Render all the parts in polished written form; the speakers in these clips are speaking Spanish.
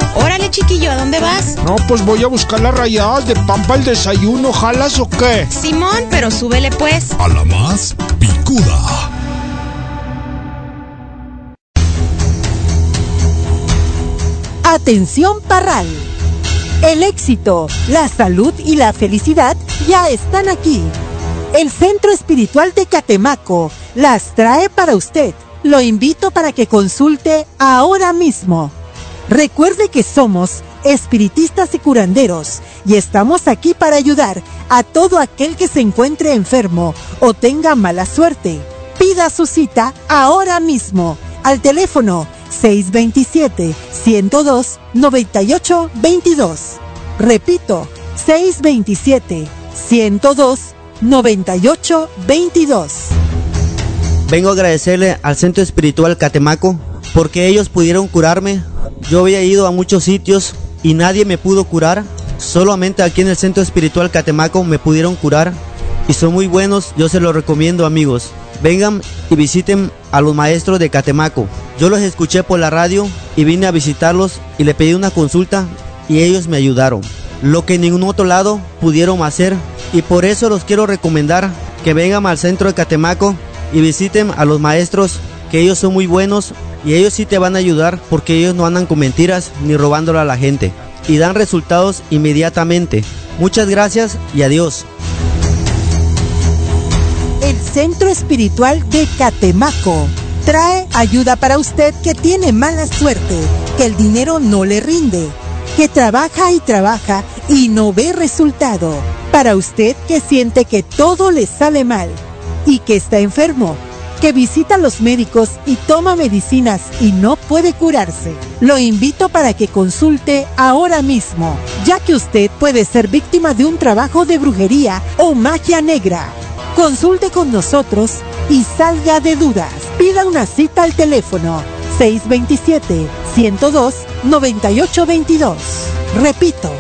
Órale, chiquillo, ¿a dónde vas? No, pues voy a buscar las rayadas de pan para el desayuno. ¿Jalas o qué? Simón, pero súbele pues. A la más picuda. Atención Parral. El éxito, la salud y la felicidad ya están aquí. El Centro Espiritual de Catemaco las trae para usted. Lo invito para que consulte ahora mismo. Recuerde que somos espiritistas y curanderos y estamos aquí para ayudar a todo aquel que se encuentre enfermo o tenga mala suerte. Pida su cita ahora mismo al teléfono 627-102-9822. Repito, 627-102-9822. Vengo a agradecerle al Centro Espiritual Catemaco porque ellos pudieron curarme. Yo había ido a muchos sitios y nadie me pudo curar. Solamente aquí en el Centro Espiritual Catemaco me pudieron curar. Y son muy buenos, yo se los recomiendo, amigos. Vengan y visiten a los maestros de Catemaco. Yo los escuché por la radio y vine a visitarlos y le pedí una consulta y ellos me ayudaron. Lo que en ningún otro lado pudieron hacer, y por eso los quiero recomendar que vengan al centro de Catemaco y visiten a los maestros, que ellos son muy buenos y ellos sí te van a ayudar porque ellos no andan con mentiras ni robándole a la gente y dan resultados inmediatamente. Muchas gracias y adiós. El Centro Espiritual de Catemaco trae ayuda para usted que tiene mala suerte, que el dinero no le rinde, que trabaja y no ve resultado. Para usted que siente que todo le sale mal y que está enfermo, que visita a los médicos y toma medicinas y no puede curarse. Lo invito para que consulte ahora mismo, ya que usted puede ser víctima de un trabajo de brujería o magia negra. Consulte con nosotros y salga de dudas. Pida una cita al teléfono 627-102-9822. Repito,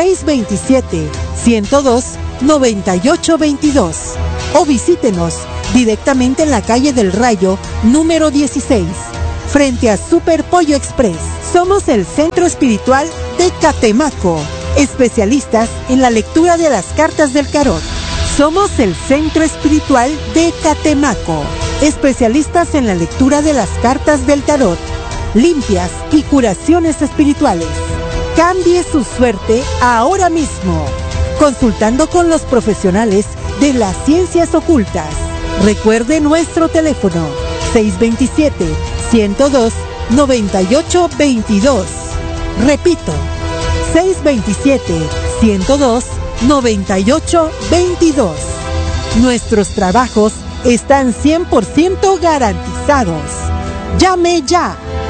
627-102-9822. O visítenos directamente en la calle del Rayo, número 16, frente a Super Pollo Express. Somos el Centro Espiritual de Catemaco, especialistas en la lectura de las cartas del tarot. Somos el Centro Espiritual de Catemaco, especialistas en la lectura de las cartas del tarot, limpias y curaciones espirituales. Cambie su suerte ahora mismo, consultando con los profesionales de las ciencias ocultas. Recuerde nuestro teléfono 627-102-9822. Repito, 627-102-9822. Nuestros trabajos están 100% garantizados. Llame ya